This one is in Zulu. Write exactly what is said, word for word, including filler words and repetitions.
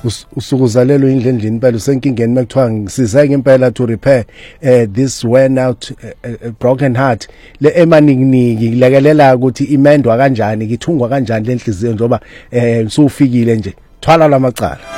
usukuzalelwe indlendlini impela usenkingeni makuthiwa ngisize ngempela to repair uh, this worn out uh, uh, broken heart le emaningi lekelela ukuthi imendwa kanjani ngithungwa kanjani lenhliziyo njoba eh usufikile nje thwala lamacala.